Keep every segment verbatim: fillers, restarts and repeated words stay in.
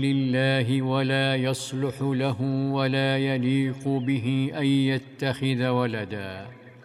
لله ولا يصلح له ولا يليق به أن يتخذ ولدا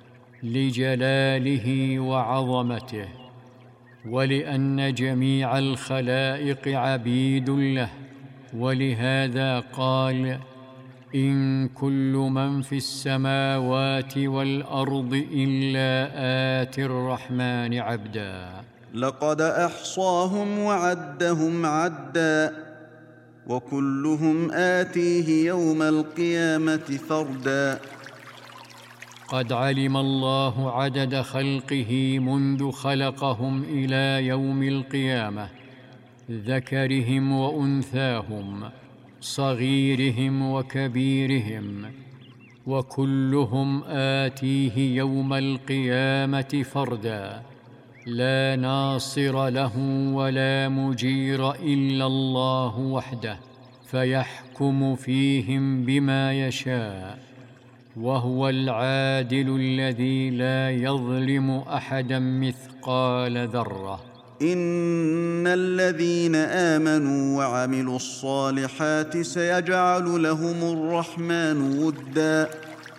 لجلاله وعظمته، ولأن جميع الخلائق عبيد له، ولهذا قال: إن كل من في السماوات والأرض إلا آتي الرحمن عبدا. لقد أحصاهم وعدهم عدا وكلهم آتيه يوم القيامة فردا. قد علم الله عدد خلقه منذ خلقهم إلى يوم القيامة، ذكرهم وأنثاهم، صغيرهم وكبيرهم، وكلهم آتيه يوم القيامة فردا، لا ناصر له ولا مجير إلا الله وحده، فيحكم فيهم بما يشاء، وهو العادل الذي لا يظلم أحدا مثقال ذرة. إن الذين آمنوا وعملوا الصالحات سيجعل لهم الرحمن ودا.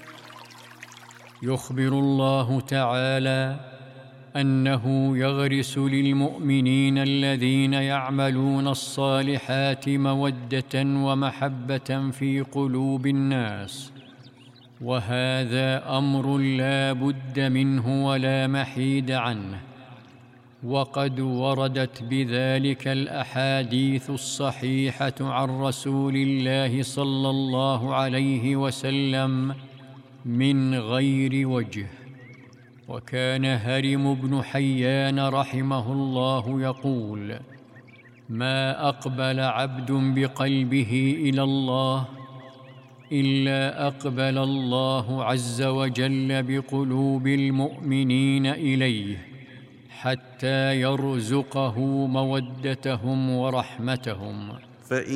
يخبر الله تعالى أنه يغرس للمؤمنين الذين يعملون الصالحات مودة ومحبة في قلوب الناس، وهذا أمر لا بد منه ولا محيد عنه، وقد وردت بذلك الأحاديث الصحيحة عن رسول الله صلى الله عليه وسلم من غير وجه. وكان هرم بن حيان رحمه الله يقول: ما أقبل عبد بقلبه إلى الله إلا أقبل الله عز وجل بقلوب المؤمنين إليه، حتى يرزقه مودتهم ورحمتهم.